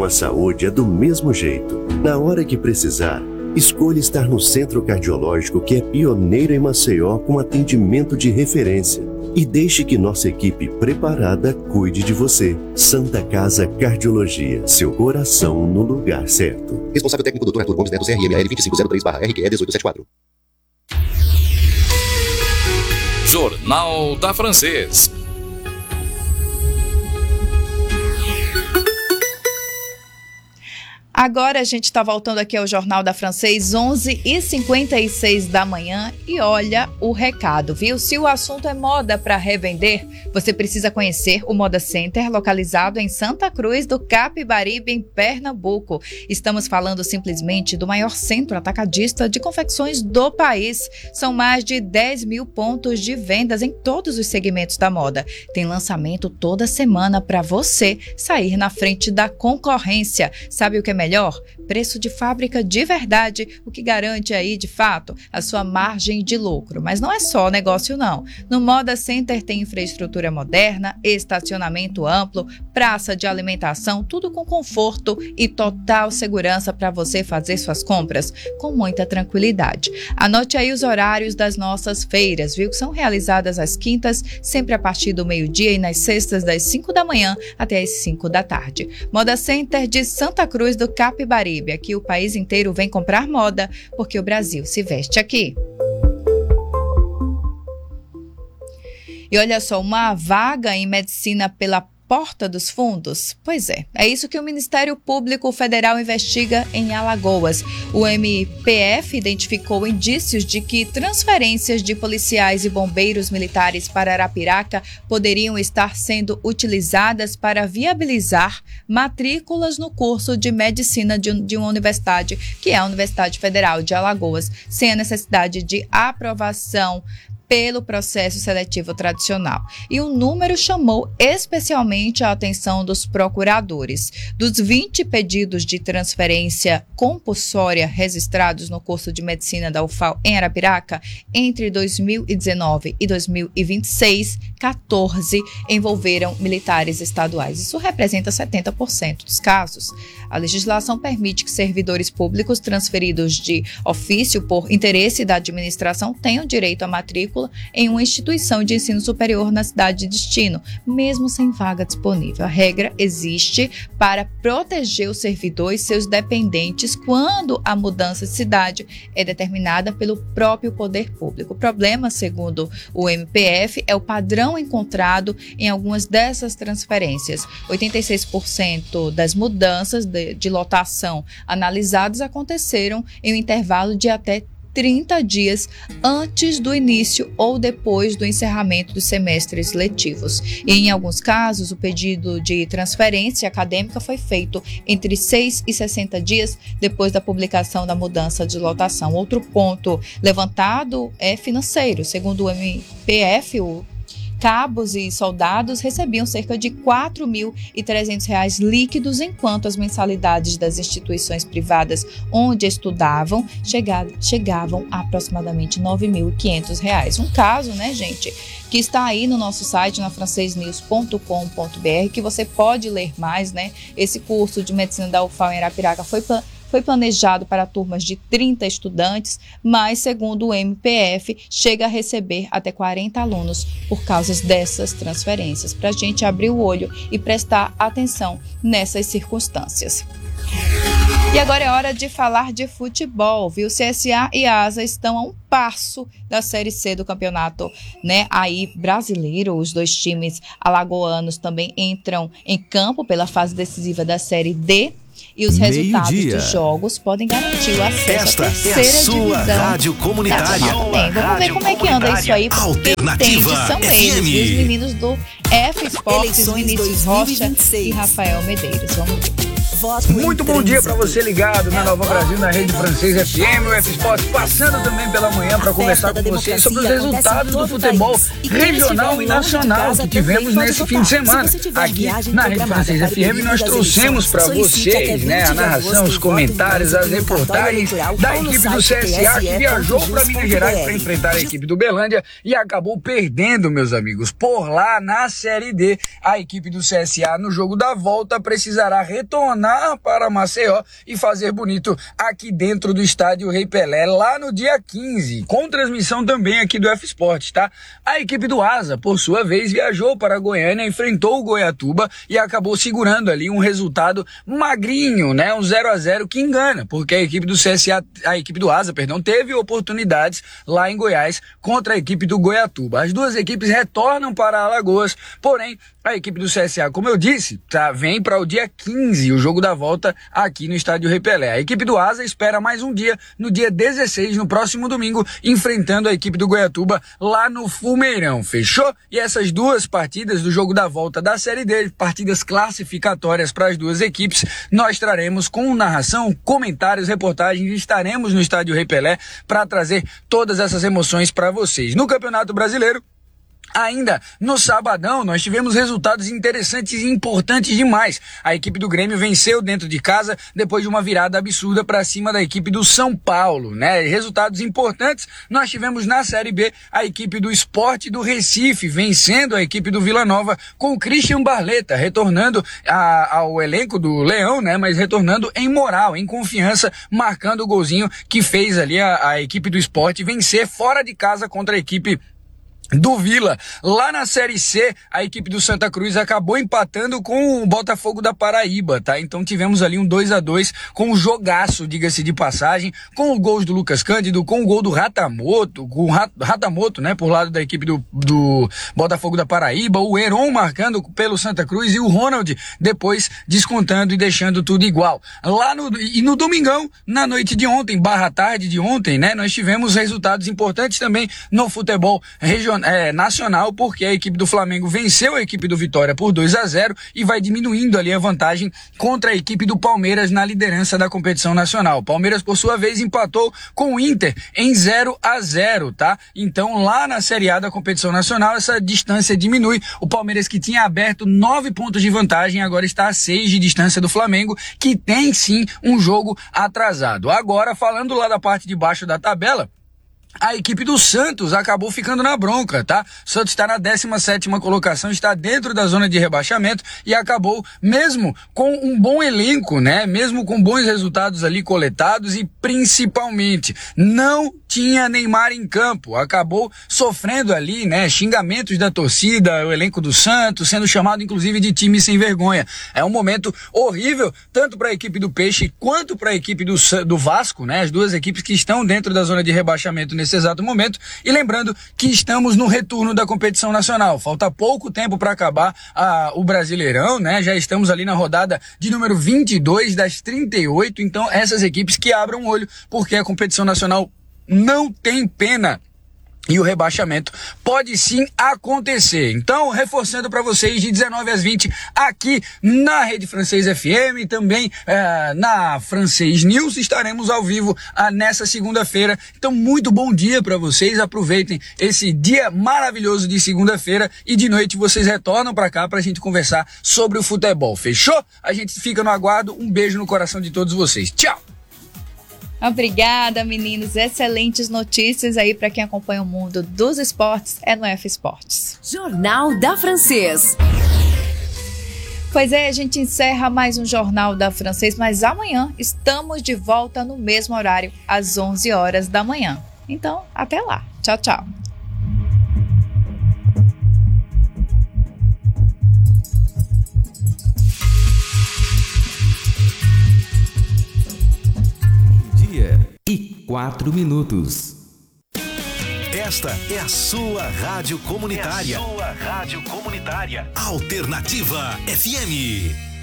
a saúde é do mesmo jeito. Na hora que precisar, escolha estar no Centro Cardiológico, que é pioneiro em Maceió com atendimento de referência. E deixe que nossa equipe preparada cuide de você. Santa Casa Cardiologia, seu coração no lugar certo. Responsável técnico Dr. Arthur Gomes Neto, CRML 2503/RQE 1874. Jornal da Francês. Agora a gente está voltando aqui ao Jornal da Francês, 11h56 da manhã, e olha o recado, viu? Se o assunto é moda para revender, você precisa conhecer o Moda Center, localizado em Santa Cruz do Capibaribe, em Pernambuco. Estamos falando simplesmente do maior centro atacadista de confecções do país. São mais de 10 mil pontos de vendas em todos os segmentos da moda. Tem lançamento toda semana para você sair na frente da concorrência. Sabe o que é melhor? Preço de fábrica de verdade, o que garante aí, de fato, a sua margem de lucro. Mas não é só negócio, não. No Moda Center tem infraestrutura moderna, estacionamento amplo, praça de alimentação, tudo com conforto e total segurança para você fazer suas compras com muita tranquilidade. Anote aí os horários das nossas feiras, viu? Que são realizadas às quintas, sempre a partir do meio-dia, e nas sextas das 5 da manhã até as 5 da tarde. Moda Center de Santa Cruz do Capibaribe. Aqui o país inteiro vem comprar moda, porque o Brasil se veste aqui. E olha só, uma vaga em medicina pela Porta dos Fundos? Pois é isso que o Ministério Público Federal investiga em Alagoas. O MPF identificou indícios de que transferências de policiais e bombeiros militares para Arapiraca poderiam estar sendo utilizadas para viabilizar matrículas no curso de medicina de uma universidade, que é a Universidade Federal de Alagoas, sem a necessidade de aprovação pelo processo seletivo tradicional. E o número chamou especialmente a atenção dos procuradores. Dos 20 pedidos de transferência compulsória registrados no curso de medicina da UFAL em Arapiraca, entre 2019 e 2026, 14 envolveram militares estaduais. Isso representa 70% dos casos. A legislação permite que servidores públicos transferidos de ofício por interesse da administração tenham direito à matrícula em uma instituição de ensino superior na cidade de destino, mesmo sem vaga disponível. A regra existe para proteger o servidor e seus dependentes quando a mudança de cidade é determinada pelo próprio poder público. O problema, segundo o MPF, é o padrão encontrado em algumas dessas transferências. 86% das mudanças de lotação analisadas aconteceram em um intervalo de até 30 dias antes do início ou depois do encerramento dos semestres letivos. E, em alguns casos, o pedido de transferência acadêmica foi feito entre 6 e 60 dias depois da publicação da mudança de lotação. Outro ponto levantado é financeiro. Segundo o MPF, cabos e soldados recebiam cerca de R$ 4.300 líquidos, enquanto as mensalidades das instituições privadas onde estudavam chegavam a aproximadamente R$ 9.500. Um caso, né, gente, que está aí no nosso site, na francesnews.com.br, que você pode ler mais, né? Esse curso de medicina da UFAL em Arapiraca foi planejado para turmas de 30 estudantes, mas, segundo o MPF, chega a receber até 40 alunos por causa dessas transferências. Para a gente abrir o olho e prestar atenção nessas circunstâncias. E agora é hora de falar de futebol, viu? CSA e ASA estão a um passo da Série C do campeonato, né, aí brasileiro. Os dois times alagoanos também entram em campo pela fase decisiva da Série D. E os resultados dos jogos podem garantir o acesso à terceira divisão. Esta é a sua rádio comunitária. Vamos ver como é que anda isso aí, porque quem entende são eles, os meninos do F Sports, Vinícius Rocha e Rafael Medeiros. Vamos ver. Muito bom dia para você ligado na Nova Brasil, na Rede Francês FM, o F Sports passando também pela manhã para conversar com vocês sobre os resultados do futebol regional e nacional que tivemos nesse fim de semana. Aqui na Rede Francês FM nós trouxemos para vocês, né, a narração, os comentários, as reportagens da equipe do CSA que viajou para Minas Gerais para enfrentar a equipe do Uberlândia e acabou perdendo, meus amigos. Por lá na Série D, a equipe do CSA no jogo da volta precisará retornar para Maceió e fazer bonito aqui dentro do estádio Rei Pelé, lá no dia 15, com transmissão também aqui do F-Sport, tá? A equipe do Asa, por sua vez, viajou para Goiânia, enfrentou o Goiatuba e acabou segurando ali um resultado magrinho, né? Um 0-0 que engana, porque a equipe do CSA, a equipe do Asa, perdão, teve oportunidades lá em Goiás contra a equipe do Goiatuba. As duas equipes retornam para Alagoas, porém, a equipe do CSA, como eu disse, vem para o dia 15, o jogo da volta aqui no estádio Rei Pelé. A equipe do Asa espera mais um dia, no dia 16, no próximo domingo, enfrentando a equipe do Goiatuba lá no Fumeirão. Fechou? E essas duas partidas do jogo da volta da Série D, partidas classificatórias para as duas equipes, nós traremos com narração, comentários, reportagens, estaremos no estádio Rei Pelé para trazer todas essas emoções para vocês. No Campeonato Brasileiro, ainda no sabadão, nós tivemos resultados interessantes e importantes demais. A equipe do Grêmio venceu dentro de casa depois de uma virada absurda para cima da equipe do São Paulo, né? Resultados importantes nós tivemos na Série B, a equipe do Sport do Recife vencendo a equipe do Vila Nova com o Christian Barleta, retornando ao elenco do Leão, né? Mas retornando em moral, em confiança, marcando o golzinho que fez ali a equipe do Sport vencer fora de casa contra a equipe do Vila. Lá na Série C, a equipe do Santa Cruz acabou empatando com o Botafogo da Paraíba, tá? Então tivemos ali um 2-2 com um jogaço, diga-se de passagem, com os gols do Lucas Cândido, com o gol do Ratamoto, né, por lado da equipe do Botafogo da Paraíba, o Heron marcando pelo Santa Cruz e o Ronald depois descontando e deixando tudo igual. No domingão, na noite de ontem, tarde de ontem, né, nós tivemos resultados importantes também no futebol nacional, porque a equipe do Flamengo venceu a equipe do Vitória por 2-0 e vai diminuindo ali a vantagem contra a equipe do Palmeiras na liderança da competição nacional. O Palmeiras, por sua vez, empatou com o Inter em 0-0, tá? Então, lá na Série A da competição nacional, essa distância diminui. O Palmeiras, que tinha aberto 9 pontos de vantagem, agora está a 6 de distância do Flamengo, que tem sim um jogo atrasado. Agora, falando lá da parte de baixo da tabela, a equipe do Santos acabou ficando na bronca, tá? O Santos está na 17ª colocação, está dentro da zona de rebaixamento e acabou, mesmo com um bom elenco, né? Mesmo com bons resultados ali coletados e principalmente não tinha Neymar em campo, acabou sofrendo ali, né, xingamentos da torcida, o elenco do Santos, sendo chamado inclusive de time sem vergonha. É um momento horrível, tanto para a equipe do Peixe quanto para a equipe do Vasco, né, as duas equipes que estão dentro da zona de rebaixamento nesse exato momento, e lembrando que estamos no retorno da competição nacional, falta pouco tempo para acabar o Brasileirão, né, já estamos ali na rodada de número 22 das 38, então essas equipes que abram o olho, porque a competição nacional não tem pena e o rebaixamento pode sim acontecer. Então, reforçando para vocês, de 19 às 20 aqui na Rede Francês FM, também na Francês News, estaremos ao vivo nessa segunda-feira. Então, muito bom dia para vocês, aproveitem esse dia maravilhoso de segunda-feira e de noite vocês retornam para cá para a gente conversar sobre o futebol. Fechou? A gente fica no aguardo, um beijo no coração de todos vocês. Tchau! Obrigada, meninos. Excelentes notícias aí para quem acompanha o mundo dos esportes é no F Esportes. Jornal da Francês. Pois é, a gente encerra mais um Jornal da Francês, mas amanhã estamos de volta no mesmo horário, às 11 horas da manhã. Então, até lá. Tchau, tchau. E 4 minutos. Esta é a sua rádio comunitária. Alternativa FM.